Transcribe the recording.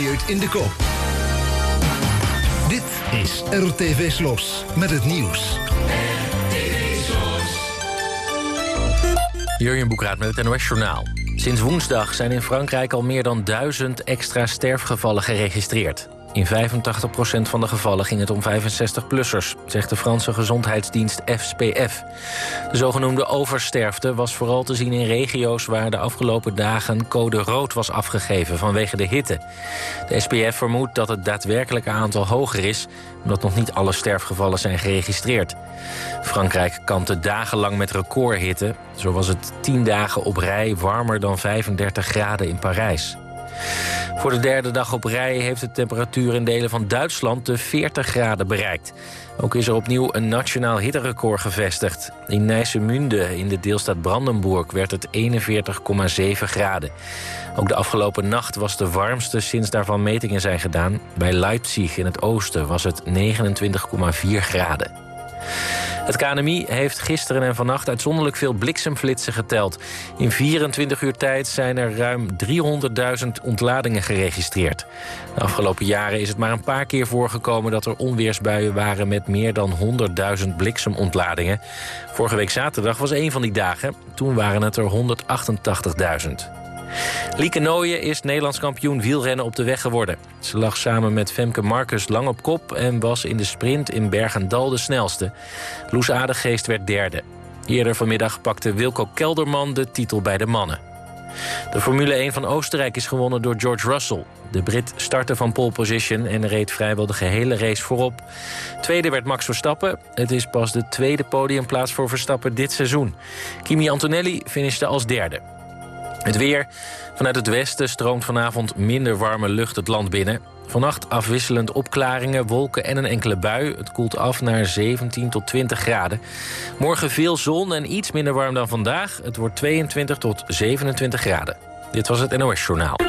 gevarieerd in de kop. Dit is RTV Slos met het nieuws. Jurjen Boekraat met het NOS-journaal. Sinds woensdag zijn in Frankrijk al meer dan 1000 extra sterfgevallen geregistreerd. In 85% van de gevallen ging het om 65-plussers, zegt de Franse gezondheidsdienst FSPF. De zogenoemde oversterfte was vooral te zien in regio's waar de afgelopen dagen code rood was afgegeven vanwege de hitte. De SPF vermoedt dat het daadwerkelijke aantal hoger is, omdat nog niet alle sterfgevallen zijn geregistreerd. Frankrijk kampte dagenlang met recordhitte. Zo was het 10 dagen op rij warmer dan 35 graden in Parijs. Voor de derde dag op rij heeft de temperatuur in delen van Duitsland de 40 graden bereikt. Ook is er opnieuw een nationaal hitterecord gevestigd. In Neissemunde in de deelstaat Brandenburg werd het 41,7 graden. Ook de afgelopen nacht was de warmste sinds daarvan metingen zijn gedaan. Bij Leipzig in het oosten was het 29,4 graden. Het KNMI heeft gisteren en vannacht uitzonderlijk veel bliksemflitsen geteld. In 24 uur tijd zijn er ruim 300.000 ontladingen geregistreerd. De afgelopen jaren is het maar een paar keer voorgekomen dat er onweersbuien waren met meer dan 100.000 bliksemontladingen. Vorige week zaterdag was een van die dagen. Toen waren het er 188.000. Lieke Nooijen is Nederlands kampioen wielrennen op de weg geworden. Ze lag samen met Femke Marcus lang op kop en was in de sprint in Bergendal de snelste. Loes Adegeest werd derde. Eerder vanmiddag pakte Wilco Kelderman de titel bij de mannen. De Formule 1 van Oostenrijk is gewonnen door George Russell. De Brit startte van pole position en reed vrijwel de gehele race voorop. Tweede werd Max Verstappen. Het is pas de tweede podiumplaats voor Verstappen dit seizoen. Kimi Antonelli finishte als derde. Het weer. Vanuit het westen stroomt vanavond minder warme lucht het land binnen. Vannacht afwisselend opklaringen, wolken en een enkele bui. Het koelt af naar 17 tot 20 graden. Morgen veel zon en iets minder warm dan vandaag. Het wordt 22 tot 27 graden. Dit was het NOS Journaal.